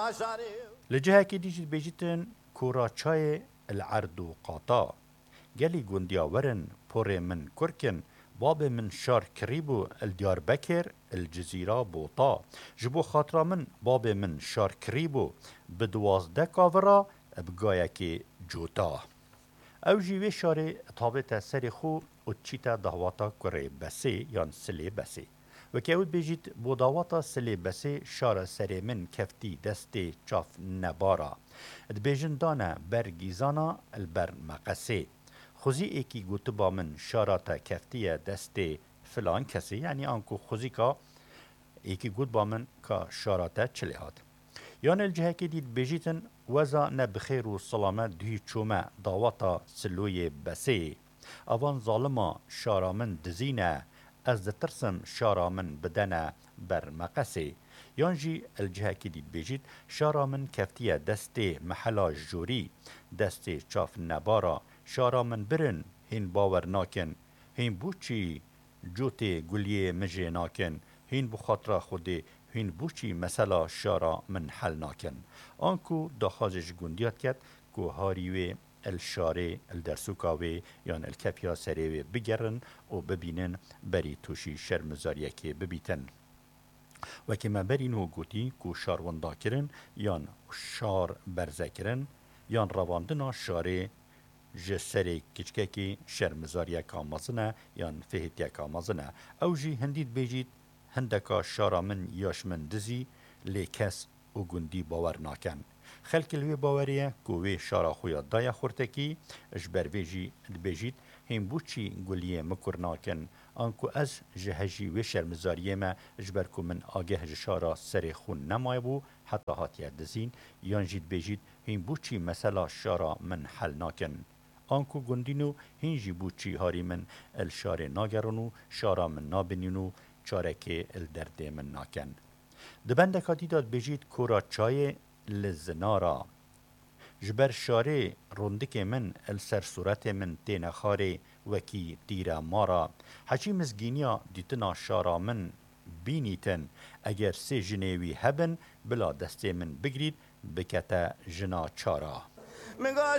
لجهة كي ديجي بيجيتن كوراچاي العرض قاطا جالي گونديا ورن پوري من كركن باب من شار كريبو الديار بكر الجزيرة بوطا جبو خاطرا من باب من شار كريبو بدوازده كافرا بقايكي جوتا او جيوه شاري طابت سري خو و تشيتا دهواتا كوري بسي يان سلي بسي وكاود بيجيت بوداواتا سلي بسي شار سري من كفتي دستي چاف نبارا دبيجن دانا برگيزانا البر مقسي خوزي ايكي گوتبا من شاراتا كفتية دستي فلان كسي يعني انكو خوزيكا ايكي گوتبا من كا شاراتا چليهات يان الجهة كي ديد بيجيتن وزا نبخير و سلامة دوي چوما داواتا سلوي بسي اوان ظالما شارا من دزينه از دترسم شارا من بدنه بر مقسي يانجي الجهة كي ديد بيجيت شارا من كفتية دستي محلا جوري دستي چاف نبارا شارا من برن هين باور ناكن هين بوچي جوتي گليه مجي ناكن هين بخاطرة خودي هين بوچي مسلا شارا من حل ناكن آنكو داخازش گنديات كت كو هاريوه الشاري الدرسوكاوي يعني الكفيا سريوي بگرن و ببينن بري توشي شرمزاريكي ببيتن وكما برينو گوتي كو شار وندا کرن يان شار برزه کرن يان رواندنا شاري جسري كچككي شرمزاريكا مزنه يان فهتيكا مزنه او جي هنديد بيجيت هندكا شارا من ياش من دزي لكس و گندي باور ناكن خلق الوي باوريه كوي شارا خويا دايا خورتكي اجبر بيجي دبيجيت هم بوچي گليه مكرناكن انكو از جهجي و شرمزاريه ما اجبركو من آگه شارا سري خون نمايبو حتى هاتيه دزين يانجيد بيجيت هم بوچي مسلا شارا من حل ناكن انكو گندينو هنجي بوچي هاري من الشار ناگرونو شارا من نابنينو چاركي الدرد من ناكن دبندك ديداد بيجيت كورا چاي لزنارا جبر شاري روندك من السر صورت من تين خاري وكي تيرا مارا حجي مزگينيا ديتنا شارا من بينيتن اگر سي جنيوي هبن بلا دستي من بگريد بكتا جنا چارا مگا